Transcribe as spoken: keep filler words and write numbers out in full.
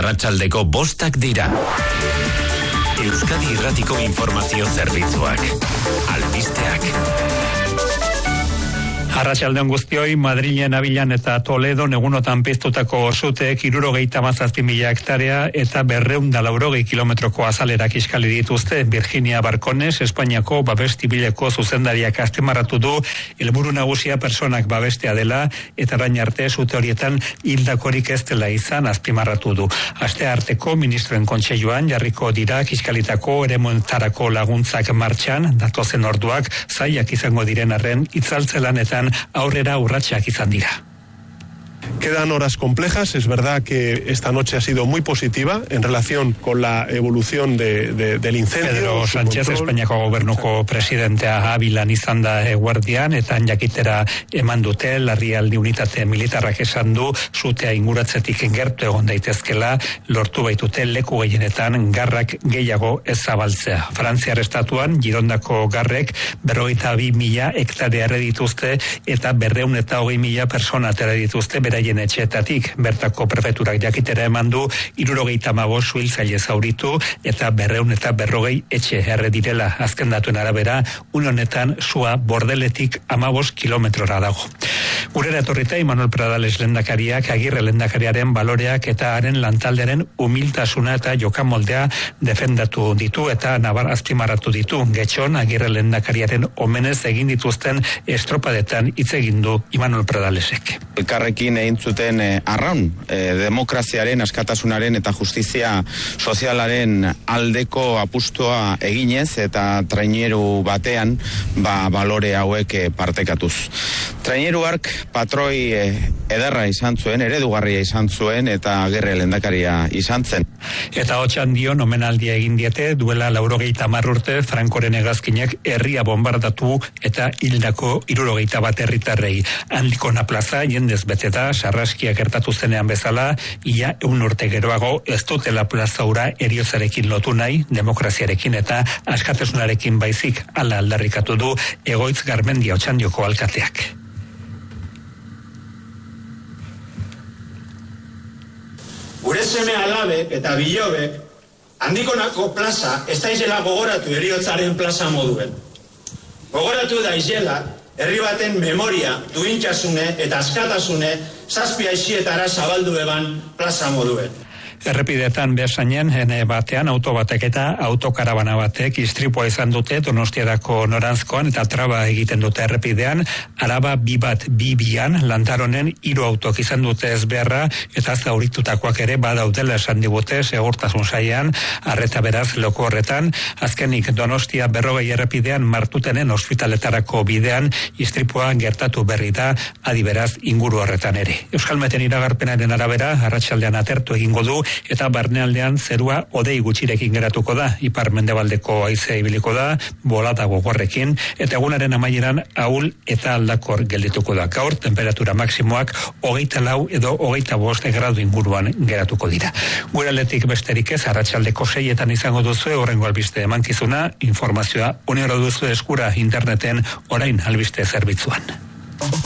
Arratsaldeko bostak dira. Euskadi Irratiko Informazio Zerbitzuak. Albisteak. Arratsaldeon guztioi, Madrilen, Abilan eta Toledon egunotan piztutako suteek hirurogeita hamazazpi mila hektarea eta berrehun eta laurogei kilometroko azalera kiskali dituzte. Virginia Barkones, Espainiako babestibileko zuzendariak azpimarratu du helburu nagusia personak babestea dela eta orain arte sute horietan hildakorik ez dela izan azpimarratu du. Astearteko ministroen kontseiluan jarriko dira kiskalitako eremuentarako laguntzak martxan, datozen orduak zailak izango diren arren itzaltzelan eta aurrera urratsak izan dira. Quedan horas complejas, es verdad que esta noche ha sido muy positiva en relación con la evolución de, de, del incendio. Pedro Sánchez, Espainiako gobernuko presidentea Abilan izan da eguerdian, eta jakitera eman dute, larrialdi unitate militarrak esan du, sutea inguratzetik gertu egon daitezkela, lortu baitute leku gehienetan garrak gehiago ez zabaltzea. Frantziar estatuan, Girondako garrek berrogeita bi mila hektarea erre dituzte eta berreun eta hogei mila persona atera dituzte beraien etxeetatik. Bertako prefeturak jakitera eman du hirurogeita hamabost suhiltzaile zauritu eta berreun eta berrogei etxe erre direla. Azken datuen arabera, une honetan sua Bordeletik hamabost kilometrora dago. Gurera etorrita Imanol Pradales lehendakariak Agirre lehendakariaren baloreak eta haren lantaldearen humiltasuna eta jokamoldea defendatu ditu eta nabar azpimarratu ditu. Getxon Agirre lehendakariaren omenez egin dituzten estropadetan hitz egin du Imanol Pradalesek. Elkarrekin egin zuten eh, arraun, eh, demokraziaren, askatasunaren eta justizia sozialaren aldeko apustua eginez eta traineru batean ba, balore hauek eh, partekatuz. Traineru hark patroi eh, ederra izan zuen, eredugarria izan zuen eta Agirre lehendakaria izan zen. Eta hotxan dion omenaldia egin diete, duela laurogeita hamar urte Frankoren hegazkinek herria bombardatu eta hildako hirurogeita bat herritarrei. Andikona plaza jendez beteta, sarraskia gertatu zenean bezala, ia eun urte geroago ez dutela plaza hura eriotzarekin lotu nahi, demokraziarekin eta askatasunarekin baizik, ala aldarrikatu du Egoitz Garmendia Otxandioko alkateak. Gure seme alabek eta bilobek Handikonako plaza ez daizela gogoratu heriotzaren plaza moduen. Gogoratu daizela herri baten memoria, duintasune eta askatasune zazpi aizietara zabaldu eban plaza moduen. Errepidetan behasainen, ene batean, auto batek eta autokarabana batek istripua izan dute Donostiarako noranzkoan eta traba egiten dute errepidean, Araba bi bat bi bian, Lantaronen hiru autok izan dute ezbeharra eta zauritutakoak ere badaudela esan digute segurtasun sailean, arreta beraz loko horretan, azkenik Donostia berrogei errepidean Martutenen ospitaletarako bidean istripua gertatu berri da adiberaz inguru horretan ere. Euskalmeten iragarpenaren arabera, arratsaldean atertu egingo du eta barnealdean zerua hodei gutxirekin geratuko da, ipar mendebaldeko haizea ibiliko da, bolada gogorrekin, eta egunaren amaieran ahul eta aldakor geldituko da. Gaur, temperatura maksimoak hogeita lau edo hogeita bost gradu inguruan geratuko dira. Gure aldetik besterik ez, arratsaldeko seietan izango duzu horrengo albiste emankizuna, informazioa unero duzu eskura interneten orain albiste zerbitzuan.